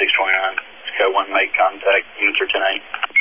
629. Code 1, make contact, units are 10-8.